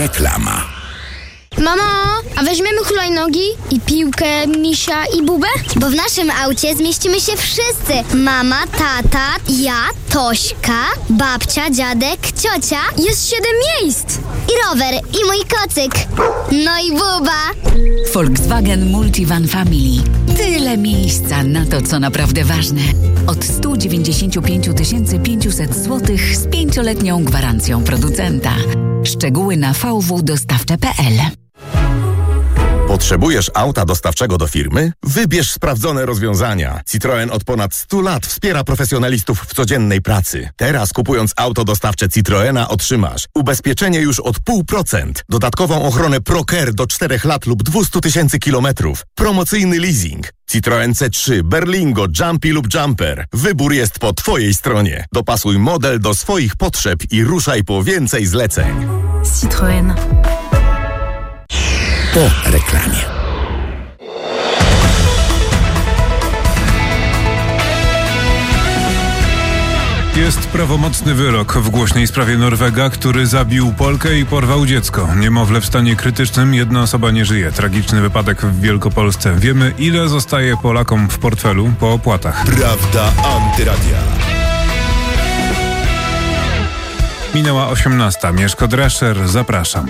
Reklama. Mamo, a weźmiemy hulajnogi i piłkę, misia i bubę? Bo w naszym aucie zmieścimy się wszyscy. Mama, tata, ja, Tośka, babcia, dziadek, ciocia. Jest 7 miejsc. I rower, i mój kocyk. No i buba. Volkswagen Multivan Family. Tyle miejsca na to, co naprawdę ważne. Od 195 500 zł z 5-letnią gwarancją producenta. Szczegóły na vwdostawcze.pl. Potrzebujesz auta dostawczego do firmy? Wybierz sprawdzone rozwiązania. Citroen od ponad 100 lat wspiera profesjonalistów w codziennej pracy. Teraz kupując auto dostawcze Citroena otrzymasz ubezpieczenie już od 0,5%, dodatkową ochronę ProCare do 4 lat lub 200 000 kilometrów, promocyjny leasing. Citroen C3, Berlingo, Jumpy lub Jumper. Wybór jest po Twojej stronie. Dopasuj model do swoich potrzeb i ruszaj po więcej zleceń. Citroen. Po reklamie. Jest prawomocny wyrok w głośnej sprawie Norwega, który zabił Polkę i porwał dziecko. Niemowlę w stanie krytycznym, jedna osoba nie żyje. Tragiczny wypadek w Wielkopolsce. Wiemy, ile zostaje Polakom w portfelu po opłatach. Prawda Antyradia. Minęła 18. Mieszko Drescher, zapraszam.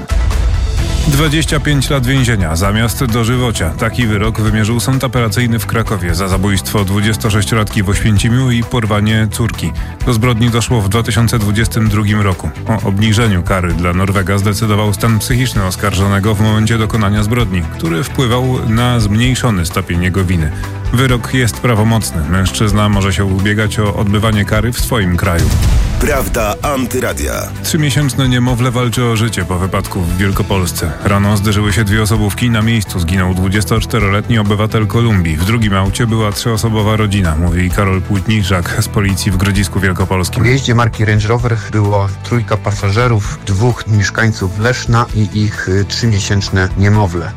25 lat więzienia zamiast dożywocia. Taki wyrok wymierzył sąd apelacyjny w Krakowie za zabójstwo 26-latki w Oświęcimiu i porwanie córki. Do zbrodni doszło w 2022 roku. O obniżeniu kary dla Norwega zdecydował stan psychiczny oskarżonego w momencie dokonania zbrodni, który wpływał na zmniejszony stopień jego winy. Wyrok jest prawomocny. Mężczyzna może się ubiegać o odbywanie kary w swoim kraju. Prawda Antyradia. 3-miesięczne niemowlę walczy o życie po wypadku w Wielkopolsce. Rano zderzyły się 2 osobówki. Na miejscu zginął 24-letni obywatel Kolumbii. W drugim aucie była 3-osobowa rodzina, mówi Karol Płótniczak z policji w Grodzisku Wielkopolskim. W jeździe marki Range Rover było 3 pasażerów, 2 mieszkańców Leszna i ich 3-miesięczne niemowlę.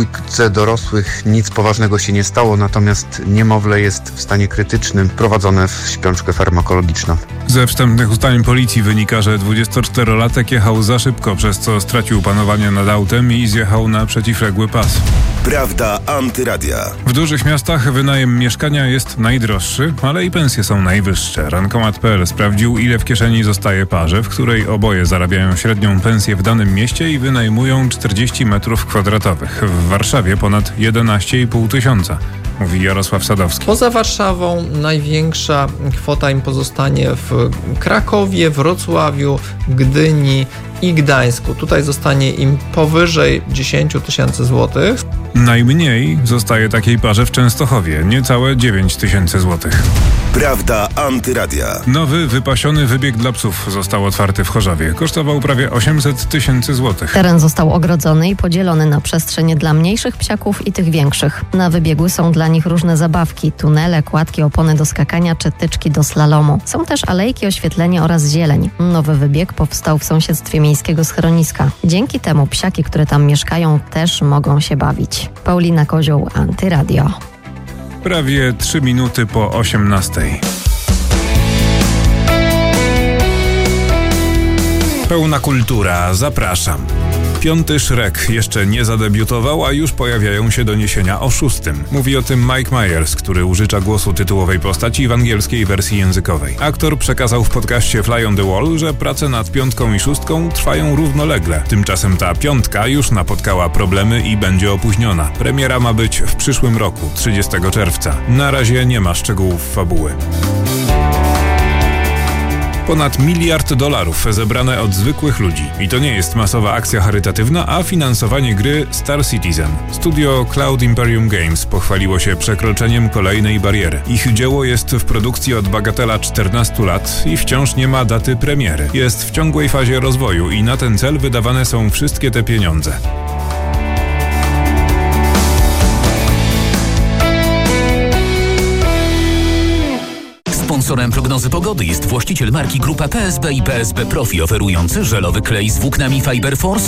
2 dorosłych nic poważnego się nie stało, natomiast niemowlę jest w stanie krytycznym, prowadzone w śpiączkę farmakologiczną. Ze wstępnych ustaleń policji wynika, że 24-latek jechał za szybko, przez co stracił panowanie nad autem i zjechał na przeciwległy pas. Prawda Antyradia. W dużych miastach wynajem mieszkania jest najdroższy, ale i pensje są najwyższe. Rankomat.pl sprawdził, ile w kieszeni zostaje parze, w której oboje zarabiają średnią pensję w danym mieście i wynajmują 40 metrów kwadratowych. W Warszawie ponad 11,5 tysiąca. Mówi Jarosław Sadowski. Poza Warszawą największa kwota im pozostanie w Krakowie, Wrocławiu, Gdyni i Gdańsku. Tutaj zostanie im powyżej 10 000 złotych. Najmniej zostaje takiej parze w Częstochowie, niecałe 9 000 złotych. Prawda Antyradia. Nowy, wypasiony wybieg dla psów został otwarty w Chorzowie. Kosztował prawie 800 000 złotych. Teren został ogrodzony i podzielony na przestrzenie dla mniejszych psiaków i tych większych. Na wybiegu są dla nich różne zabawki, tunele, kładki, opony do skakania czy tyczki do slalomu. Są też alejki, oświetlenie oraz zieleń. Nowy wybieg powstał w sąsiedztwie miejskiego schroniska. Dzięki temu psiaki, które tam mieszkają, też mogą się bawić. Paulina Kozioł, Antyradio. Prawie 3 minuty po 18. Pełna kultura, zapraszam. 5. Shrek jeszcze nie zadebiutował, a już pojawiają się doniesienia o 6. Mówi o tym Mike Myers, który użycza głosu tytułowej postaci w angielskiej wersji językowej. Aktor przekazał w podcaście Fly on the Wall, że prace nad 5. i 6. trwają równolegle. Tymczasem ta 5. już napotkała problemy i będzie opóźniona. Premiera ma być w przyszłym roku, 30 czerwca. Na razie nie ma szczegółów fabuły. Ponad $1 miliard zebrane od zwykłych ludzi. I to nie jest masowa akcja charytatywna, a finansowanie gry Star Citizen. Studio Cloud Imperium Games pochwaliło się przekroczeniem kolejnej bariery. Ich dzieło jest w produkcji od bagatela 14 lat i wciąż nie ma daty premiery. Jest w ciągłej fazie rozwoju i na ten cel wydawane są wszystkie te pieniądze. Sponsorem prognozy pogody jest właściciel marki Grupa PSB i PSB Profi, oferujący żelowy klej z włóknami Fiber Force